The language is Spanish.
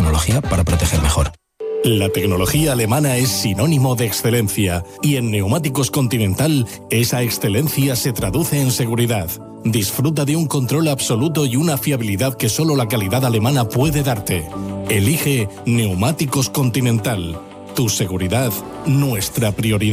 tecnología para proteger mejor. La tecnología alemana es sinónimo de excelencia y en Neumáticos Continental esa excelencia se traduce en seguridad. Disfruta de un control absoluto y una fiabilidad que solo la calidad alemana puede darte. Elige Neumáticos Continental. Tu seguridad, nuestra prioridad.